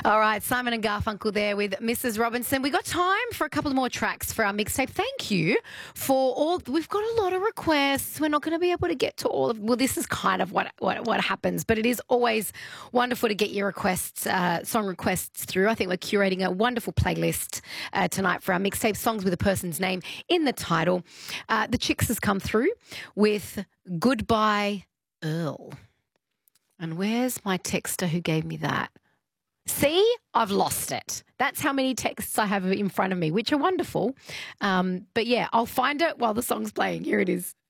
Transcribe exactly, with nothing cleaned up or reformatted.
All right, Simon and Garfunkel there with Missus Robinson. We got time for a couple more tracks for our mixtape. Thank you for all. We've got a lot of requests. We're not going to be able to get to all of. Well, this is kind of what what, what happens, but it is always wonderful to get your requests, uh, song requests through. I think we're curating a wonderful playlist uh, tonight for our mixtape, songs with a person's name in the title. Uh, the Chicks has come through with "Goodbye Earl," and where's my texter who gave me that? See, I've lost it. That's how many texts I have in front of me, which are wonderful. Um, but yeah, I'll find it while the song's playing. Here it is.